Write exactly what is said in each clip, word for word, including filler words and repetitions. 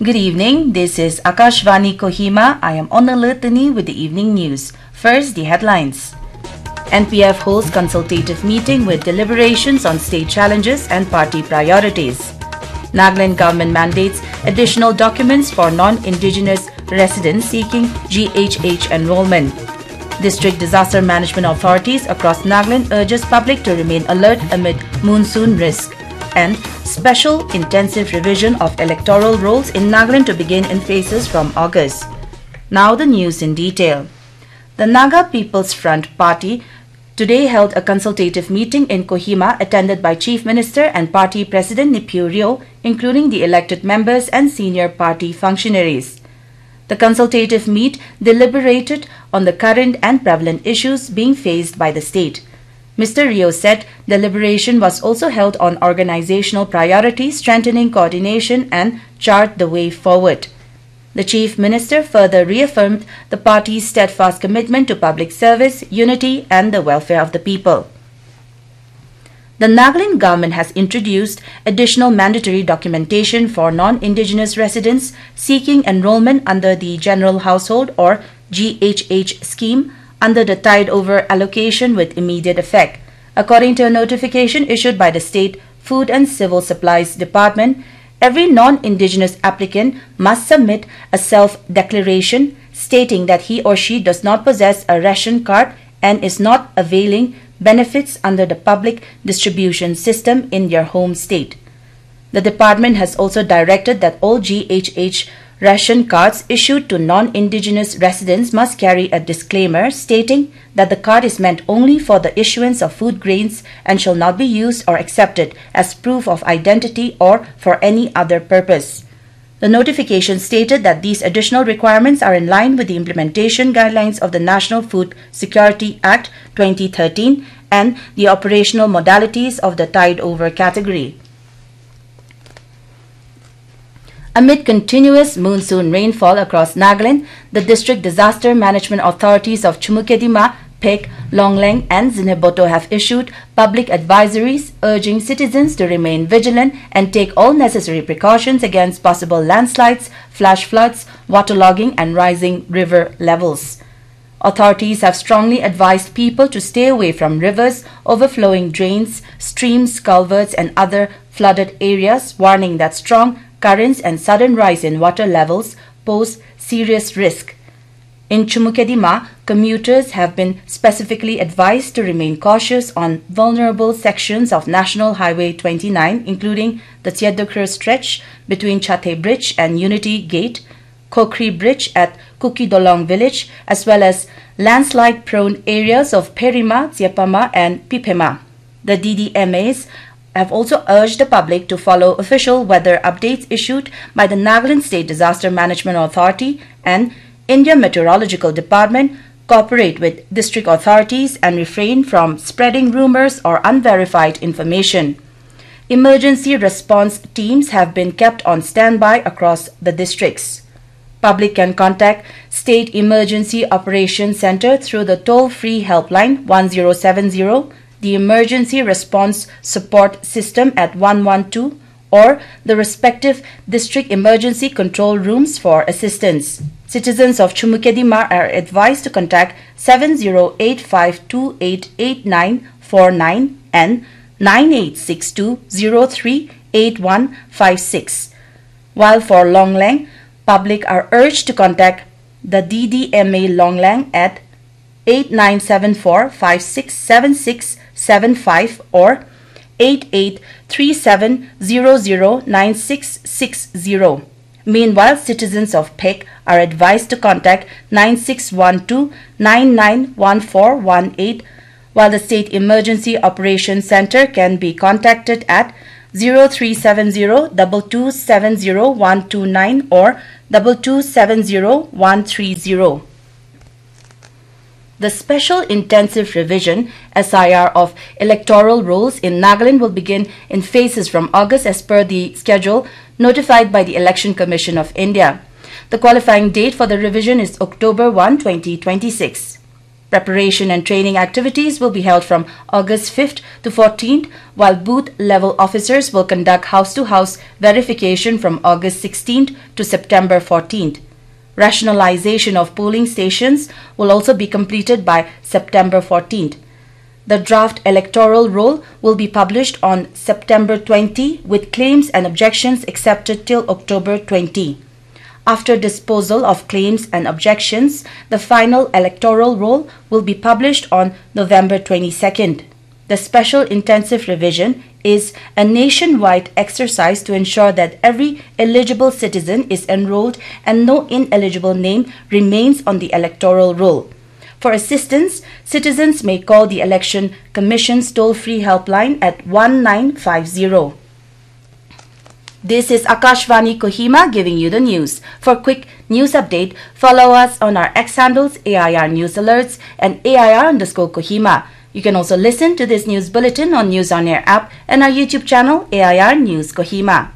Good evening, this is Akashvani Kohima. I am on Alertani with the evening news. First, the headlines. N P F holds consultative meeting with deliberations on state challenges and party priorities. Nagaland government mandates additional documents for non-indigenous residents seeking G H H enrollment. District Disaster Management Authorities across Nagaland urges public to remain alert amid monsoon risk. And special intensive revision of electoral rolls in Nagaland to begin in phases from August. Now the news in detail. The Naga People's Front Party today held a consultative meeting in Kohima attended by Chief Minister and Party President Niphiu Rio, including the elected members and senior party functionaries. The consultative meet deliberated on the current and prevalent issues being faced by the state. Mister Rio said deliberation was also held on organizational priorities, strengthening coordination and chart the way forward. The Chief Minister further reaffirmed the party's steadfast commitment to public service, unity and the welfare of the people. The Nagaland government has introduced additional mandatory documentation for non-indigenous residents seeking enrollment under the General Household or G H H scheme under the tide-over allocation with immediate effect. According to a notification issued by the State Food and Civil Supplies Department, every non-indigenous applicant must submit a self-declaration stating that he or she does not possess a ration card and is not availing benefits under the public distribution system in their home state. The department has also directed that all G H H ration cards issued to non-indigenous residents must carry a disclaimer stating that the card is meant only for the issuance of food grains and shall not be used or accepted as proof of identity or for any other purpose. The notification stated that these additional requirements are in line with the implementation guidelines of the National Food Security Act twenty thirteen and the operational modalities of the tide-over category. Amid continuous monsoon rainfall across Nagaland, the District Disaster Management Authorities of Chumukedima, Phek, Longleng and Zinheboto have issued public advisories urging citizens to remain vigilant and take all necessary precautions against possible landslides, flash floods, waterlogging and rising river levels. Authorities have strongly advised people to stay away from rivers, overflowing drains, streams, culverts and other flooded areas, warning that strong currents and sudden rise in water levels pose serious risk. In Chumukedima, commuters have been specifically advised to remain cautious on vulnerable sections of National Highway twenty-nine, including the Tiedokher stretch between Chate Bridge and Unity Gate, Kokri Bridge at Kukidolong village, as well as landslide-prone areas of Perima, Tsiapama and Pipema. The D D M As have also urged the public to follow official weather updates issued by the Nagaland State Disaster Management Authority and India Meteorological Department, cooperate with district authorities and refrain from spreading rumors or unverified information. Emergency response teams have been kept on standby across the districts. Public can contact State Emergency Operations Center through the toll-free helpline one zero seven zero, the Emergency Response Support System at one one two, or the respective district emergency control rooms for assistance. Citizens of Chumukedima are advised to contact seven zero eight five two eight eight nine four nine and nine eight six two zero three eight one five six. While for Longleng, public are urged to contact the D D M A Longleng at eight nine seven four five six seven six seven five or eight eight three seven zero zero nine six six zero. Meanwhile, citizens of Phek are advised to contact nine six one two nine nine one four one eight, while the State Emergency Operations Center can be contacted at zero three seven zero two two seven zero one two nine or two two seven zero one three zero. The Special Intensive Revision S I R of electoral rolls in Nagaland will begin in phases from August as per the schedule notified by the Election Commission of India. The qualifying date for the revision is October first, twenty twenty-six. Preparation and training activities will be held from August fifth to fourteenth, while booth-level officers will conduct house-to-house verification from August sixteenth to September fourteenth. Rationalization of polling stations will also be completed by September fourteenth. The draft electoral roll will be published on September twentieth, with claims and objections accepted till October twentieth. After disposal of claims and objections, the final electoral roll will be published on November twenty-second. The special intensive revision is a nationwide exercise to ensure that every eligible citizen is enrolled and no ineligible name remains on the electoral roll. For assistance, citizens may call the Election Commission's toll-free helpline at one nine five zero. This is Akashvani Kohima giving you the news. For quick news update, follow us on our X handles A I R News Alerts and A I R underscore Kohima. You can also listen to this news bulletin on News on Air app and our YouTube channel A I R News Kohima.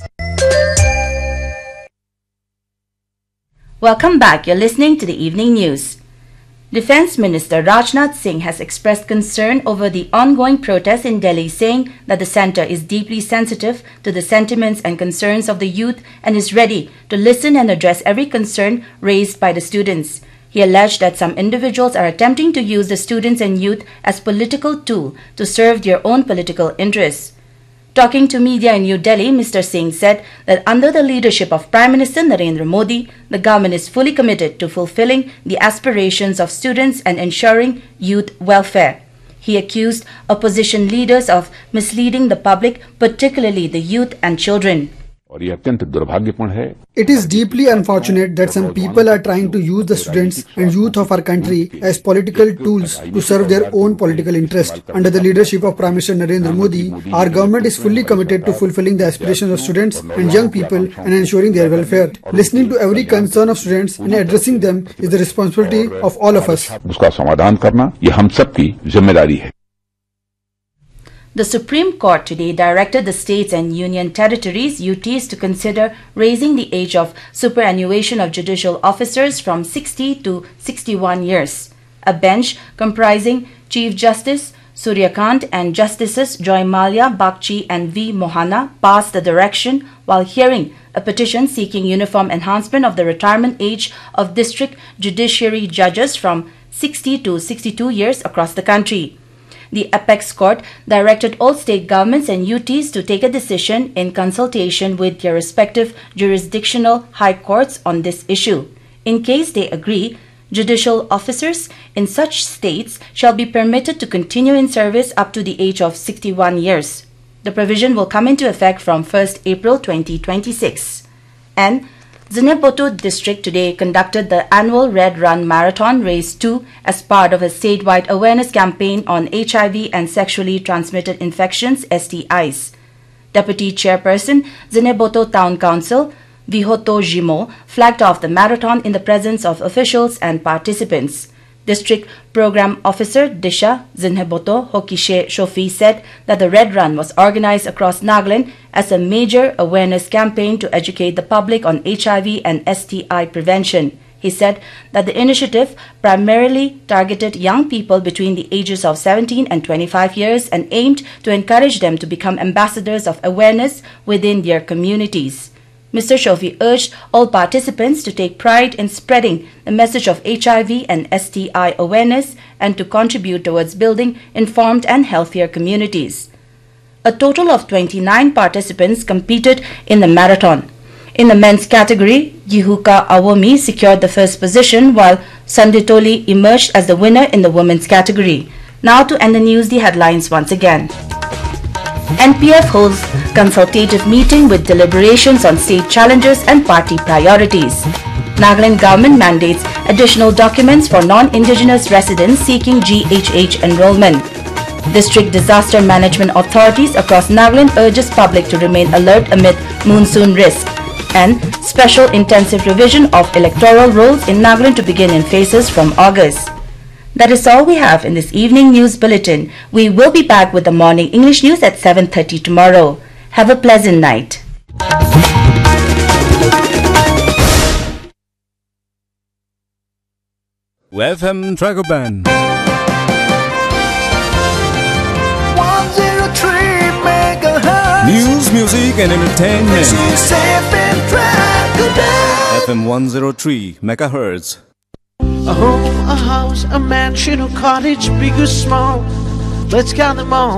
Welcome back. You're listening to the evening news. Defence Minister Rajnath Singh has expressed concern over the ongoing protests in Delhi, saying that the centre is deeply sensitive to the sentiments and concerns of the youth and is ready to listen and address every concern raised by the students. He alleged that some individuals are attempting to use the students and youth as political tool to serve their own political interests. Talking to media in New Delhi, Mister Singh said that under the leadership of Prime Minister Narendra Modi, the government is fully committed to fulfilling the aspirations of students and ensuring youth welfare. He accused opposition leaders of misleading the public, particularly the youth and children. It is deeply unfortunate that some people are trying to use the students and youth of our country as political tools to serve their own political interest. Under the leadership of Prime Minister Narendra Modi, our government is fully committed to fulfilling the aspirations of students and young people and ensuring their welfare. Listening to every concern of students and addressing them is the responsibility of all of us. The Supreme Court today directed the states and union territories U Ts to consider raising the age of superannuation of judicial officers from sixty to sixty-one years. A bench comprising Chief Justice Suryakant and Justices Joy Malia, Bagchi and V. Mohana passed the direction while hearing a petition seeking uniform enhancement of the retirement age of district judiciary judges from sixty to sixty-two years across the country. The Apex Court directed all state governments and U Ts to take a decision in consultation with their respective jurisdictional high courts on this issue. In case they agree, judicial officers in such states shall be permitted to continue in service up to the age of sixty-one years. The provision will come into effect from first April twenty twenty-six. And Zinebotto district today conducted the annual Red Run Marathon Race two as part of a statewide awareness campaign on H I V and sexually transmitted infections S T Is. Deputy Chairperson, Zinebotto Town Council, Vihoto Jimo, flagged off the marathon in the presence of officials and participants. District Program Officer Disha Zinebotto Hokishe Shofi said that the Red Run was organized across Nagaland as a major awareness campaign to educate the public on H I V and S T I prevention. He said that the initiative primarily targeted young people between the ages of seventeen and twenty-five years and aimed to encourage them to become ambassadors of awareness within their communities. Mister Shofi urged all participants to take pride in spreading the message of H I V and S T I awareness and to contribute towards building informed and healthier communities. A total of twenty-nine participants competed in the marathon. In the men's category, Yihuka Awomi secured the first position while Sanditoli emerged as the winner in the women's category. Now to end the news, the headlines once again. N P F holds consultative meeting with deliberations on state challenges and party priorities. Nagaland government mandates additional documents for non-indigenous residents seeking G H H enrollment. District disaster management authorities across Nagaland urges public to remain alert amid monsoon risk. And special intensive revision of electoral rolls in Nagaland to begin in phases from August. That is all we have in this evening news bulletin. We will be back with the morning English news at seven thirty tomorrow. Have a pleasant night. F M Dragoban. one oh three megahertz. News, music and entertainment. This is F M Dragoban. F M one oh three megahertz. A home, a house, a mansion, a cottage, big or small. Let's count them all.